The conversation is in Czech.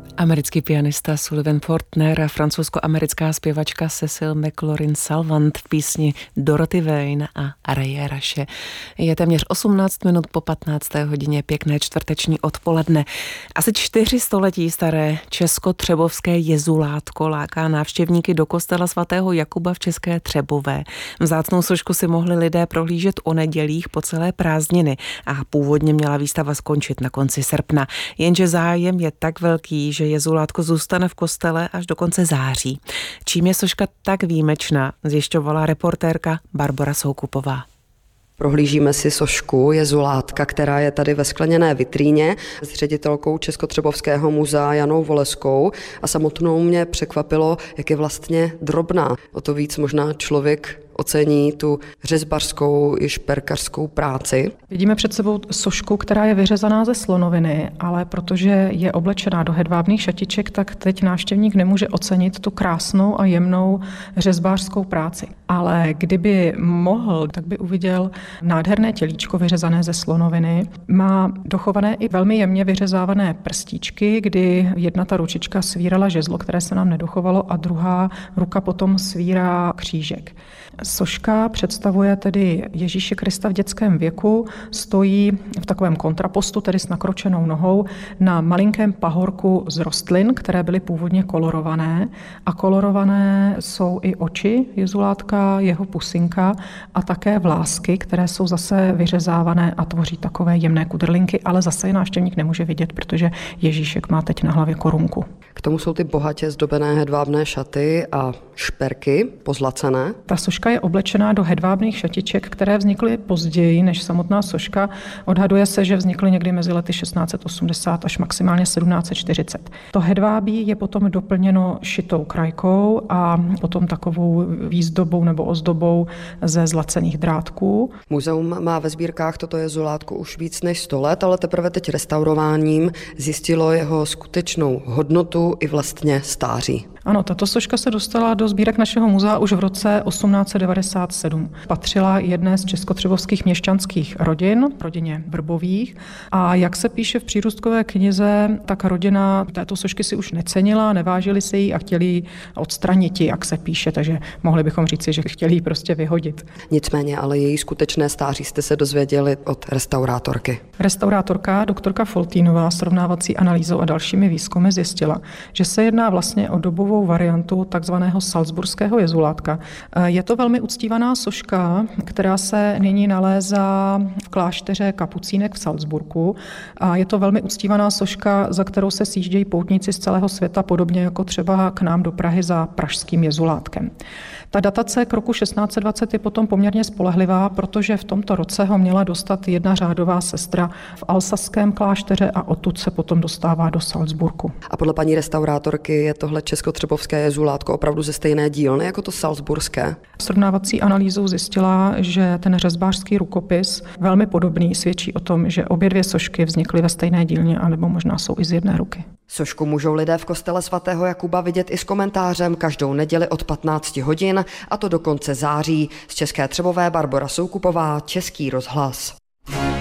Americký pianista Sullivan Fortner a francouzsko-americká zpěvačka Cecile McLaurin-Salvant v písni Dorothy Vane a Raye Rashe. Je téměř 18 minut po 15. hodině, pěkné čtvrteční odpoledne. Asi 4 století staré česko-třebovské jezulátko láká návštěvníky do kostela svatého Jakuba v České Třebové. Vzácnou sošku si mohli lidé prohlížet o nedělích po celé prázdniny a původně měla výstava skončit na konci srpna. Jenže zájem je tak velký, že jezulátko zůstane v kostele až do konce září. Čím je soška tak výjimečná, zjišťovala reportérka Barbora Soukupová. Prohlížíme si sošku jezulátka, která je tady ve skleněné vitríně s ředitelkou Českotřebovského muzea Janou Voleskou a samotnou mě překvapilo, jak je vlastně drobná. O to víc možná člověk ocení tu řezbařskou i šperkařskou práci. Vidíme před sebou sošku, která je vyřezaná ze slonoviny, ale protože je oblečená do hedvábných šatiček, tak teď návštěvník nemůže ocenit tu krásnou a jemnou řezbářskou práci. Ale kdyby mohl, tak by uviděl nádherné tělíčko vyřezané ze slonoviny. Má dochované i velmi jemně vyřezávané prstíčky, kdy jedna ta ručička svírala žezlo, které se nám nedochovalo, a druhá ruka potom svírá křížek. Soška představuje tedy Ježíše Krista v dětském věku, stojí v takovém kontrapostu, tedy s nakročenou nohou, na malinkém pahorku z rostlin, které byly původně kolorované. A kolorované jsou i oči jezulátka, jeho pusinka a také vlásky, které jsou zase vyřezávané a tvoří takové jemné kudrlinky, ale zase je návštěvník nemůže vidět, protože Ježíšek má teď na hlavě korunku. K tomu jsou ty bohatě zdobené hedvábné šaty a šperky pozlacené. Ta soška je oblečená do hedvábných šatiček, které vznikly později než samotná soška. Odhaduje se, že vznikly někdy mezi lety 1680 až maximálně 1740. To hedvábí je potom doplněno šitou krajkou a potom takovou výzdobou nebo ozdobou ze zlacených drátků. Muzeum má ve sbírkách toto jezulátko už víc než 100 let, ale teprve teď restaurováním zjistilo jeho skutečnou hodnotu i vlastně stáří. Ano, tato soška se dostala do sbírek našeho muzea už v roce 1897. Patřila jedné z českotřebovských měšťanských rodin, rodině Vrbových. A jak se píše v přírůstkové knize, tak rodina této sošky si už necenila, nevážili si ji a chtěli ji odstranit, jak se píše, takže mohli bychom říci, že chtěli ji prostě vyhodit. Nicméně, ale její skutečné stáří jste se dozvěděli od restaurátorky. Restaurátorka doktorka Foltínová srovnávací analýzou a dalšími výzkumy zjistila, že se jedná vlastně o dobovou variantu takzvaného salzburského jezulátka. Je to velmi uctívaná soška, která se nyní nalézá v klášteře kapucínek v Salzburgu. A je to velmi uctívaná soška, za kterou se sjíždějí poutníci z celého světa, podobně jako třeba k nám do Prahy za pražským jezulátkem. Ta datace k roku 1620 je potom poměrně spolehlivá, protože v tomto roce ho měla dostat jedna řádová sestra v alsaském klášteře a odtud se potom dostává do Salzburgu. A podle paní restaurátorky je tohle českotřebovské jezulátko opravdu ze stejné dílny jako to salzburské? Srovnávací analýzou zjistila, že ten řezbářský rukopis velmi podobný svědčí o tom, že obě dvě sošky vznikly ve stejné dílně, anebo možná jsou i z jedné ruky. Sošku můžou lidé v kostele svatého Jakuba vidět i s komentářem každou neděli od 15 hodin, a to do konce září. Z České Třebové Barbora Soukupová, Český rozhlas.